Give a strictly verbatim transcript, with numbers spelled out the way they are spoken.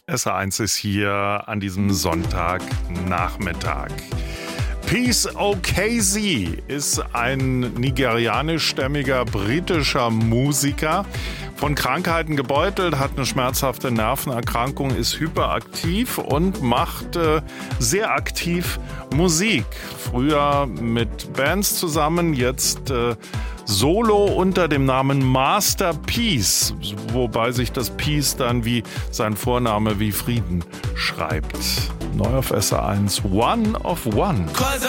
S R eins ist hier an diesem Sonntagnachmittag. Peace Okezie ist ein nigerianischstämmiger britischer Musiker, von Krankheiten gebeutelt, hat eine schmerzhafte Nervenerkrankung, ist hyperaktiv und macht äh, sehr aktiv Musik. Früher mit Bands zusammen, jetzt äh, solo unter dem Namen Master Peace, wobei sich das Peace dann wie sein Vorname wie Frieden schreibt. Neu auf S R eins, One of One.